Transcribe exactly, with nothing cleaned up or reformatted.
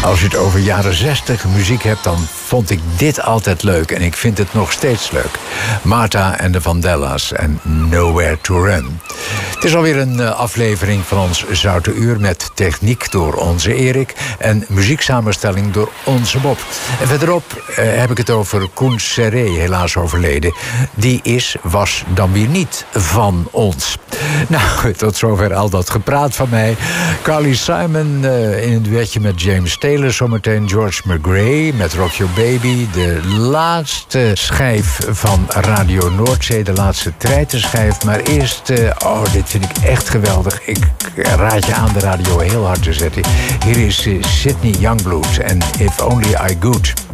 Als je het over jaren zestig muziek hebt, dan vond ik dit altijd leuk. En ik vind het nog steeds leuk. Martha en de Vandellas en Nowhere to Run. Het is alweer een aflevering van ons Zoute Uur met techniek door onze Erik en muzieksamenstelling door onze Bob. En verderop eh, heb ik het over Koen Serré, helaas overleden. Die is, was dan weer niet van ons. Nou, tot zover al dat gepraat van mij. Carly Simon uh, in een duetje met James Taylor. Zometeen George McGrae met Rock Your Baby. De laatste schijf van Radio Noordzee. De laatste treitenschijf. Maar eerst, uh, oh, dit vind ik echt geweldig. Ik raad je aan de radio heel hard te zetten. Hier is uh, Sydney Youngblood en If Only I Could.